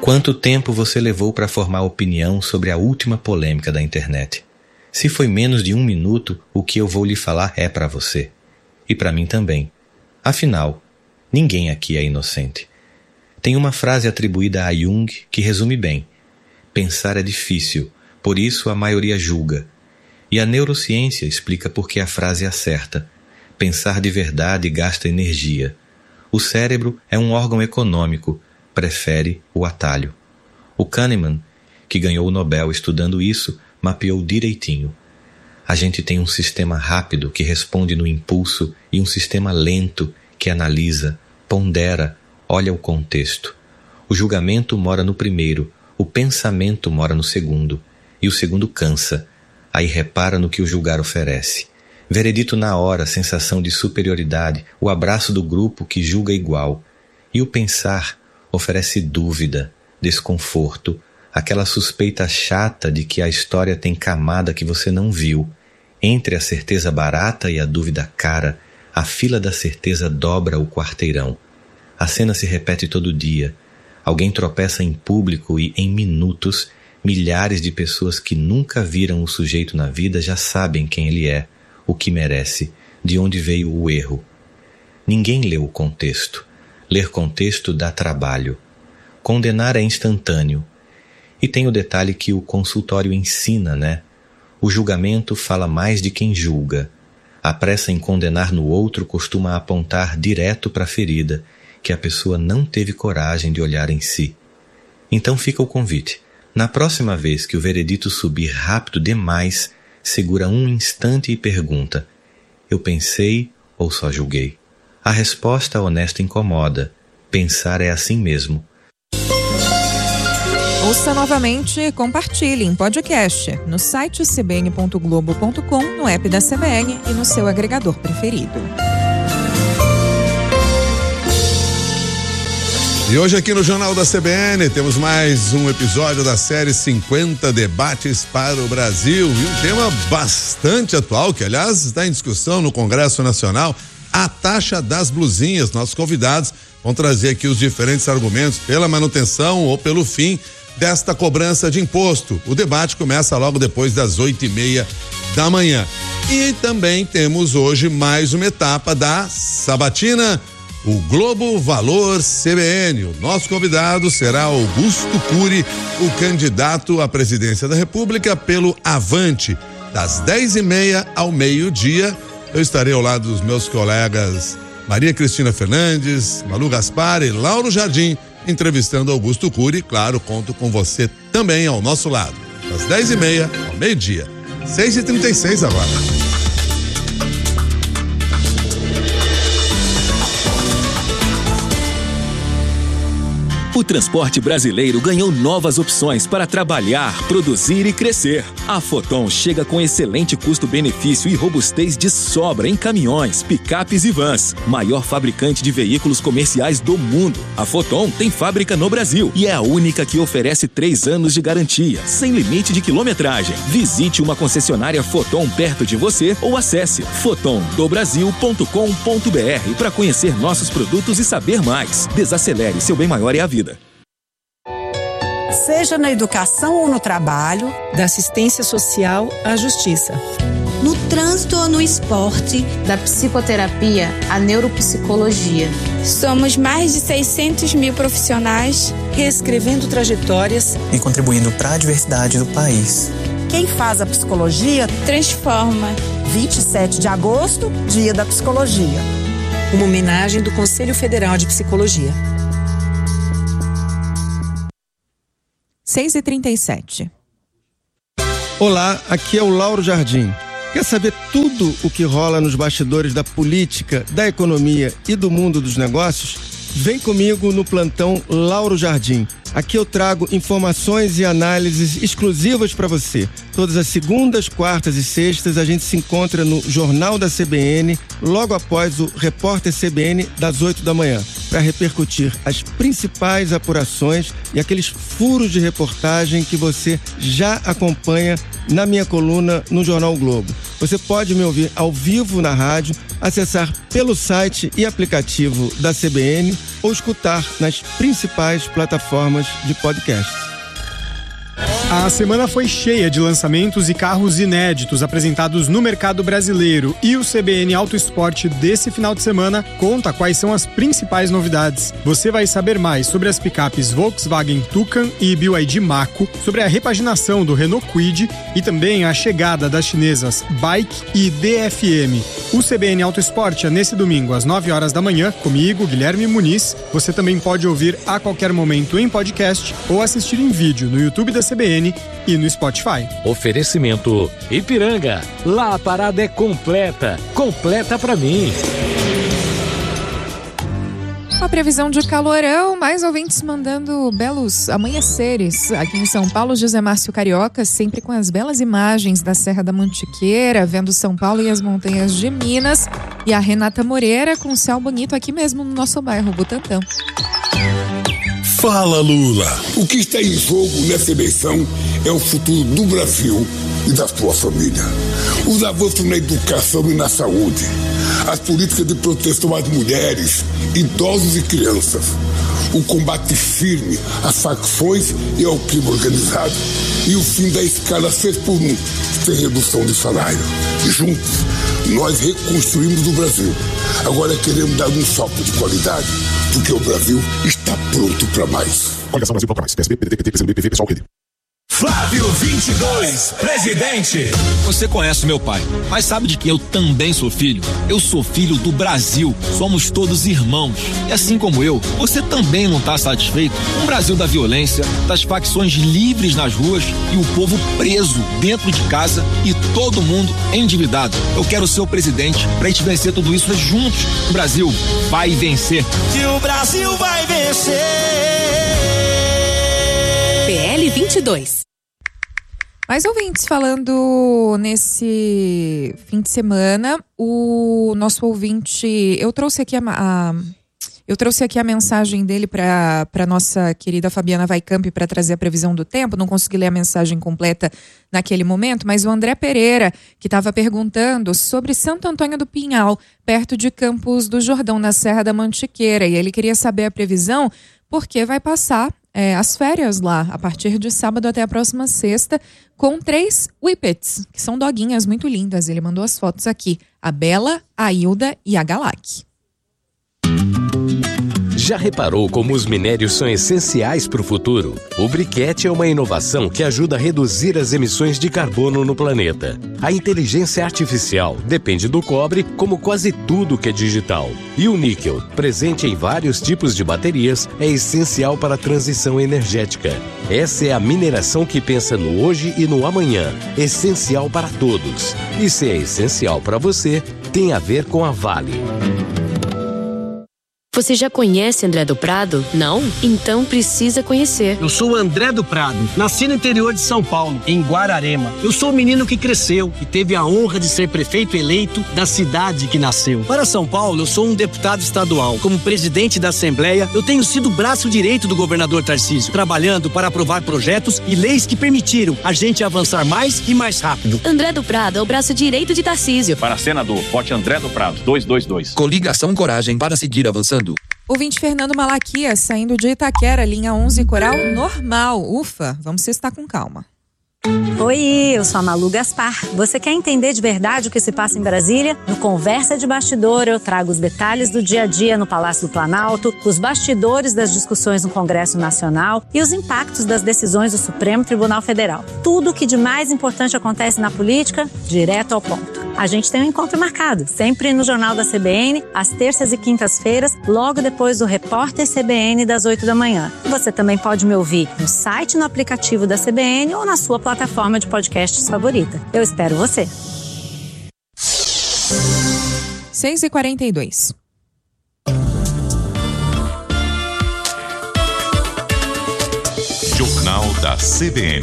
Quanto tempo você levou para formar opinião sobre a última polêmica da internet? Se foi menos de 1 minuto, o que eu vou lhe falar é para você. E para mim também. Afinal, ninguém aqui é inocente. Tem uma frase atribuída a Jung que resume bem. Pensar é difícil, por isso a maioria julga. E a neurociência explica por que a frase é certa. Pensar de verdade gasta energia. O cérebro é um órgão econômico, prefere o atalho. O Kahneman, que ganhou o Nobel estudando isso, mapeou direitinho. A gente tem um sistema rápido que responde no impulso e um sistema lento que analisa, pondera, olha o contexto. O julgamento mora no primeiro, o pensamento mora no segundo, e o segundo cansa, aí repara no que o julgar oferece. Veredito na hora, sensação de superioridade, o abraço do grupo que julga igual. E o pensar oferece dúvida, desconforto, aquela suspeita chata de que a história tem camada que você não viu. Entre a certeza barata e a dúvida cara, a fila da certeza dobra o quarteirão. A cena se repete todo dia. Alguém tropeça em público e, em minutos, milhares de pessoas que nunca viram o sujeito na vida já sabem quem ele é, o que merece, de onde veio o erro. Ninguém leu o contexto. Ler contexto dá trabalho. Condenar é instantâneo. E tem o detalhe que o consultório ensina, né? O julgamento fala mais de quem julga. A pressa em condenar no outro costuma apontar direto para a ferida, que a pessoa não teve coragem de olhar em si. Então fica o convite. Na próxima vez que o veredito subir rápido demais, segura um instante e pergunta: eu pensei ou só julguei? A resposta honesta incomoda. Pensar é assim mesmo. Ouça novamente e compartilhe em podcast no site cbn.globo.com, no app da CBN e no seu agregador preferido. E hoje aqui no Jornal da CBN temos mais um episódio da série 50 Debates para o Brasil. E um tema bastante atual, que aliás está em discussão no Congresso Nacional, a taxa das blusinhas. Nossos convidados vão trazer aqui os diferentes argumentos pela manutenção ou pelo fim desta cobrança de imposto. O debate começa logo depois das 8:30 da manhã. E também temos hoje mais uma etapa da sabatina, o Globo Valor CBN. O nosso convidado será Augusto Cury, o candidato à presidência da República pelo Avante. Das 10:30 ao meio-dia, eu estarei ao lado dos meus colegas Maria Cristina Fernandes, Malu Gaspar e Lauro Jardim, entrevistando Augusto Cury. Claro, conto com você também ao nosso lado. Das 10:30 ao meio-dia. 6h36 agora. O transporte brasileiro ganhou novas opções para trabalhar, produzir e crescer. A Foton chega com excelente custo-benefício e robustez de sobra em caminhões, picapes e vans. Maior fabricante de veículos comerciais do mundo. A Foton tem fábrica no Brasil e é a única que oferece 3 anos de garantia, sem limite de quilometragem. Visite uma concessionária Foton perto de você ou acesse fotondobrasil.com.br para conhecer nossos produtos e saber mais. Desacelere, seu bem maior é a vida. Seja na educação ou no trabalho, da assistência social à justiça, no trânsito ou no esporte, da psicoterapia à neuropsicologia. Somos mais de 600 mil profissionais reescrevendo trajetórias e contribuindo para a diversidade do país. Quem faz a psicologia transforma. 27 de agosto, Dia da Psicologia. Uma homenagem do Conselho Federal de Psicologia. 6h37. Olá, aqui é o Lauro Jardim. Quer saber tudo o que rola nos bastidores da política, da economia e do mundo dos negócios? Vem comigo no plantão Lauro Jardim. Aqui eu trago informações e análises exclusivas para você. Todas as segundas, quartas e sextas a gente se encontra no Jornal da CBN, logo após o Repórter CBN das 8 da manhã, para repercutir as principais apurações e aqueles furos de reportagem que você já acompanha na minha coluna no Jornal Globo. Você pode me ouvir ao vivo na rádio, acessar pelo site e aplicativo da CBN ou escutar nas principais plataformas de podcast. A semana foi cheia de lançamentos e carros inéditos apresentados no mercado brasileiro e o CBN Auto Esporte desse final de semana conta quais são as principais novidades. Você vai saber mais sobre as picapes Volkswagen Tucan e BYD Mako, sobre a repaginação do Renault Kwid e também a chegada das chinesas Bike e DFM. O CBN Auto Esporte é nesse domingo às 9 horas da manhã, comigo, Guilherme Muniz. Você também pode ouvir a qualquer momento em podcast ou assistir em vídeo no YouTube da CBN e no Spotify. Oferecimento Ipiranga. Lá a parada é completa. Completa pra mim. Uma previsão de calorão, mais ouvintes mandando belos amanheceres aqui em São Paulo. José Márcio Carioca, sempre com as belas imagens da Serra da Mantiqueira, vendo São Paulo e as montanhas de Minas. E a Renata Moreira com céu bonito aqui mesmo no nosso bairro Butantã. Fala, Lula! O que está em jogo nessa eleição é o futuro do Brasil e da sua família. Os avanços na educação e na saúde, as políticas de proteção às mulheres, idosos e crianças, o combate firme às facções e ao crime organizado e o fim da escala 6x1 sem redução de salário. Juntos, nós reconstruímos o Brasil. Agora queremos dar um salto de qualidade, porque o Brasil está pronto para mais. Coligação Brasil para mais. PSB, PDT, PT, PCdoB, PV, PSOL, PD. Flávio 22, presidente. Você conhece meu pai, mas sabe de que eu também sou filho? Eu sou filho do Brasil. Somos todos irmãos. E assim como eu, você também não está satisfeito com o Brasil da violência, das facções livres nas ruas e o povo preso dentro de casa e todo mundo endividado. Eu quero ser o presidente pra gente vencer tudo isso juntos. O Brasil vai vencer. Que o Brasil vai vencer. PL 22. Mais ouvintes falando nesse fim de semana, o nosso ouvinte, eu trouxe aqui a mensagem dele para nossa querida Fabiana Vaicamp para trazer a previsão do tempo. Não consegui ler a mensagem completa naquele momento, mas o André Pereira, que estava perguntando sobre Santo Antônio do Pinhal, perto de Campos do Jordão, na Serra da Mantiqueira, e ele queria saber a previsão porque vai passar as férias lá, a partir de sábado até a próxima sexta, com 3 whippets, que são doguinhas muito lindas. Ele mandou as fotos aqui, a Bela, a Hilda e a Galac. Já reparou como os minérios são essenciais para o futuro? O briquete é uma inovação que ajuda a reduzir as emissões de carbono no planeta. A inteligência artificial depende do cobre, como quase tudo que é digital. E o níquel, presente em vários tipos de baterias, é essencial para a transição energética. Essa é a mineração que pensa no hoje e no amanhã, essencial para todos. E se é essencial para você, tem a ver com a Vale. Você já conhece André do Prado? Não? Então precisa conhecer. Eu sou o André do Prado, nasci no interior de São Paulo, em Guararema. Eu sou o menino que cresceu e teve a honra de ser prefeito eleito da cidade que nasceu. Para São Paulo, eu sou um deputado estadual. Como presidente da Assembleia, eu tenho sido o braço direito do governador Tarcísio, trabalhando para aprovar projetos e leis que permitiram a gente avançar mais e mais rápido. André do Prado é o braço direito de Tarcísio. Para senador, vote André do Prado, 222. Coligação Coragem para seguir avançando. Ouvinte Fernando Malaquias, saindo de Itaquera, linha 11, Coral normal. Ufa, vamos se estar com calma. Oi, eu sou a Malu Gaspar. Você quer entender de verdade o que se passa em Brasília? No Conversa de Bastidor eu trago os detalhes do dia a dia no Palácio do Planalto, os bastidores das discussões no Congresso Nacional e os impactos das decisões do Supremo Tribunal Federal. Tudo o que de mais importante acontece na política, direto ao ponto. A gente tem um encontro marcado, sempre no Jornal da CBN, às terças e quintas-feiras, logo depois do Repórter CBN das 8 da manhã. Você também pode me ouvir no site, no aplicativo da CBN ou na sua plataforma de podcasts favorita. Eu espero você. 6h42. Jornal da CBN.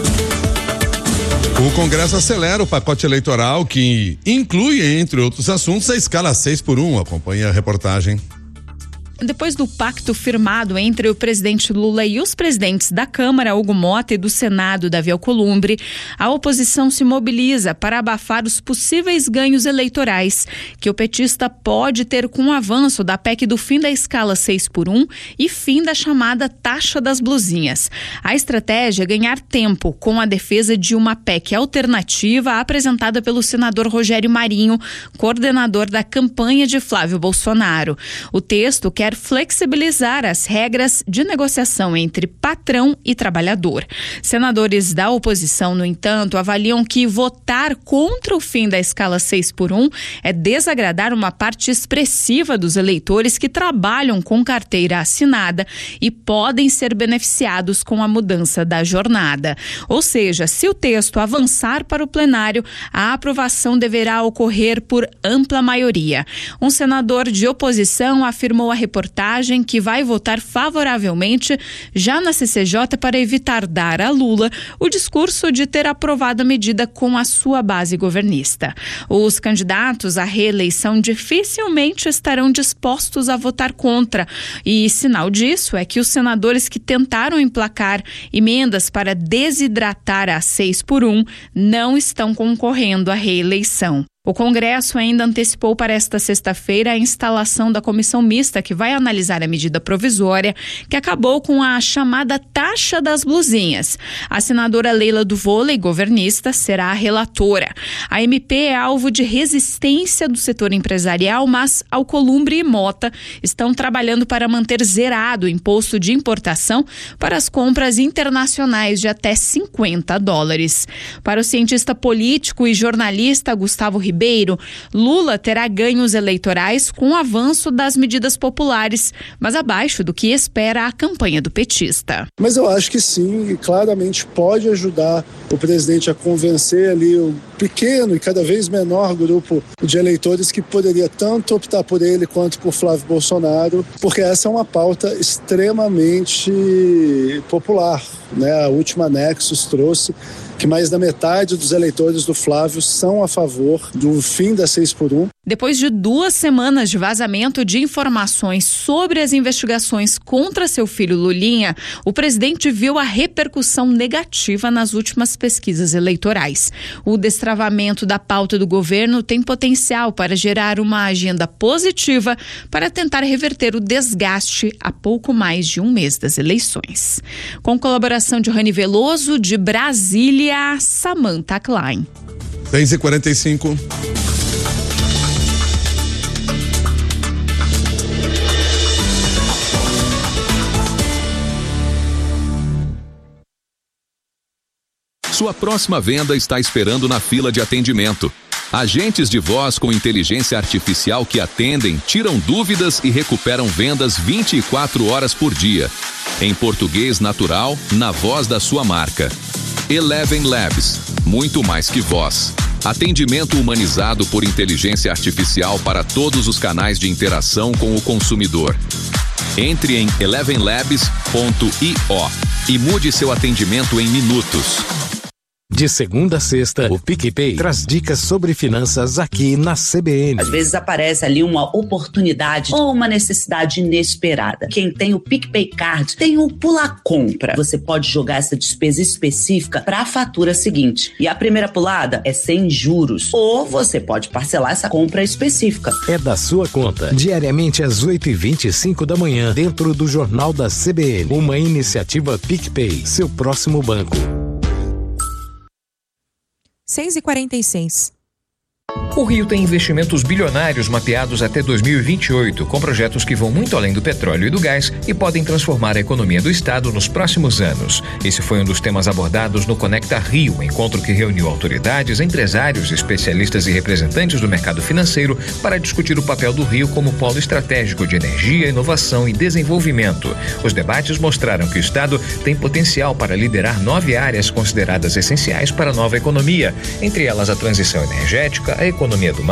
O Congresso acelera o pacote eleitoral que inclui, entre outros assuntos, a escala 6x1. Acompanhe a reportagem. Depois do pacto firmado entre o presidente Lula e os presidentes da Câmara, Hugo Mota, e do Senado, Davi Alcolumbre, a oposição se mobiliza para abafar os possíveis ganhos eleitorais que o petista pode ter com o avanço da PEC do fim da escala 6x1 e fim da chamada taxa das blusinhas. A estratégia é ganhar tempo com a defesa de uma PEC alternativa apresentada pelo senador Rogério Marinho, coordenador da campanha de Flávio Bolsonaro. O texto quer flexibilizar as regras de negociação entre patrão e trabalhador. Senadores da oposição, no entanto, avaliam que votar contra o fim da escala 6x1 é desagradar uma parte expressiva dos eleitores que trabalham com carteira assinada e podem ser beneficiados com a mudança da jornada. Ou seja, se o texto avançar para o plenário, a aprovação deverá ocorrer por ampla maioria. Um senador de oposição afirmou à reportagem que vai votar favoravelmente já na CCJ para evitar dar a Lula o discurso de ter aprovado a medida com a sua base governista. Os candidatos à reeleição dificilmente estarão dispostos a votar contra, e sinal disso é que os senadores que tentaram emplacar emendas para desidratar a 6x1 não estão concorrendo à reeleição. O Congresso ainda antecipou para esta sexta-feira a instalação da comissão mista que vai analisar a medida provisória que acabou com a chamada taxa das blusinhas. A senadora Leila do Vôlei, governista, será a relatora. A MP é alvo de resistência do setor empresarial, mas Alcolumbre e Mota estão trabalhando para manter zerado o imposto de importação para as compras internacionais de até $50. Para o cientista político e jornalista Gustavo Ribeiro, Lula terá ganhos eleitorais com o avanço das medidas populares, mas abaixo do que espera a campanha do petista. Mas eu acho que sim, claramente pode ajudar o presidente a convencer ali o pequeno e cada vez menor grupo de eleitores que poderia tanto optar por ele quanto por Flávio Bolsonaro, porque essa é uma pauta extremamente popular, né? A última Nexus trouxe que mais da metade dos eleitores do Flávio são a favor do fim da 6x1. Depois de 2 semanas de vazamento de informações sobre as investigações contra seu filho Lulinha, o presidente viu a repercussão negativa nas últimas pesquisas eleitorais. O destravamento da pauta do governo tem potencial para gerar uma agenda positiva para tentar reverter o desgaste a pouco mais de um mês das eleições. Com colaboração de Rani Veloso, de Brasília, Samantha Klein. 6h45. Sua próxima venda está esperando na fila de atendimento. Agentes de voz com inteligência artificial que atendem, tiram dúvidas e recuperam vendas 24 horas por dia. Em português natural, na voz da sua marca. Eleven Labs, muito mais que voz. Atendimento humanizado por inteligência artificial para todos os canais de interação com o consumidor. Entre em elevenlabs.io e mude seu atendimento em minutos. De segunda a sexta, o PicPay traz dicas sobre finanças aqui na CBN. Às vezes aparece ali uma oportunidade ou uma necessidade inesperada. Quem tem o PicPay Card tem o Pula Compra. Você pode jogar essa despesa específica para a fatura seguinte. E a primeira pulada é sem juros. Ou você pode parcelar essa compra específica. É da sua conta. Diariamente às 8h25 da manhã, dentro do Jornal da CBN. Uma iniciativa PicPay, seu próximo banco. 6h46. O Rio tem investimentos bilionários mapeados até 2028, com projetos que vão muito além do petróleo e do gás e podem transformar a economia do estado nos próximos anos. Esse foi um dos temas abordados no Conecta Rio, encontro que reuniu autoridades, empresários, especialistas e representantes do mercado financeiro para discutir o papel do Rio como polo estratégico de energia, inovação e desenvolvimento. Os debates mostraram que o estado tem potencial para liderar 9 áreas consideradas essenciais para a nova economia, entre elas a transição energética, a economia do mar,